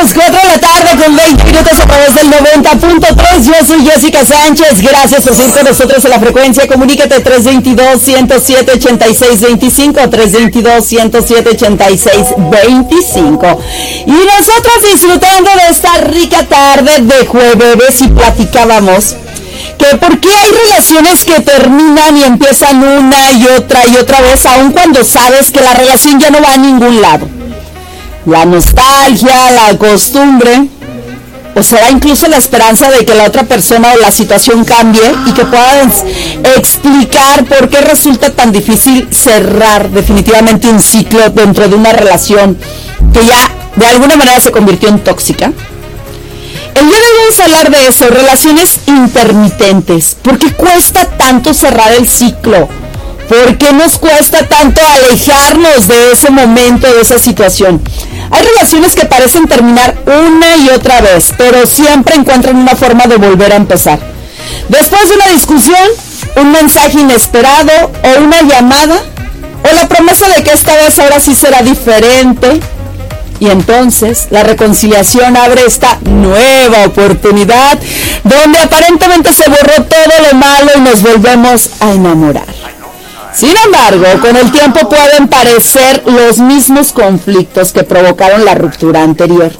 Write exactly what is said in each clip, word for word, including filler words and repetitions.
las cuatro de la tarde con veinte minutos a través del noventa punto tres. Yo soy Jessica Sánchez. Gracias por seguir con nosotros en la frecuencia. Comunícate tres dos dos, uno cero siete, ocho seis dos cinco, tres dos dos, uno cero siete, ocho seis dos cinco. Y nosotros disfrutando de esta rica tarde de jueves y platicábamos que por qué hay relaciones que terminan y empiezan una y otra y otra vez, aun cuando sabes que la relación ya no va a ningún lado. La nostalgia, la costumbre, o será incluso la esperanza de que la otra persona o la situación cambie y que puedas explicar por qué resulta tan difícil cerrar definitivamente un ciclo dentro de una relación que ya de alguna manera se convirtió en tóxica. El día de hoy vamos a hablar de eso, relaciones intermitentes. ¿Por qué cuesta tanto cerrar el ciclo? ¿Por qué nos cuesta tanto alejarnos de ese momento, de esa situación? Hay relaciones que parecen terminar una y otra vez, pero siempre encuentran una forma de volver a empezar. Después de una discusión, un mensaje inesperado o una llamada, o la promesa de que esta vez ahora sí será diferente. Y entonces la reconciliación abre esta nueva oportunidad donde aparentemente se borró todo lo malo y nos volvemos a enamorar. Sin embargo, con el tiempo pueden parecer los mismos conflictos que provocaron la ruptura anterior.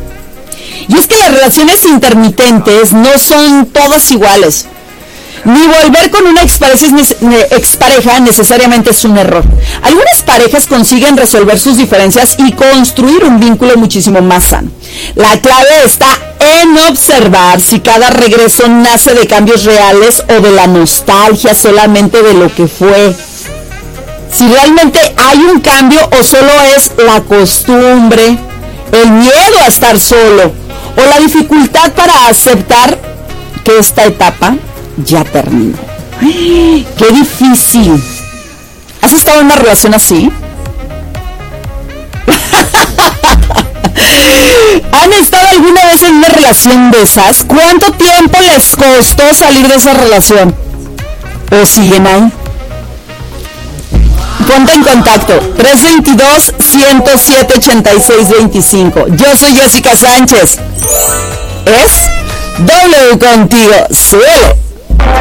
Y es que las relaciones intermitentes no son todas iguales. Ni volver con una expareja necesariamente es un error. Algunas parejas consiguen resolver sus diferencias y construir un vínculo muchísimo más sano. La clave está en observar si cada regreso nace de cambios reales o de la nostalgia solamente de lo que fue. Si realmente hay un cambio o solo es la costumbre, el miedo a estar solo o la dificultad para aceptar que esta etapa ya terminó. ¡Qué difícil! ¿Has estado en una relación así? ¿Han estado alguna vez en una relación de esas? ¿Cuánto tiempo les costó salir de esa relación? ¿O siguen ahí? Ponte en contacto, tres dos dos, uno cero siete, ocho seis dos cinco. Yo soy Jessica Sánchez. Es W contigo. ¡Suelo!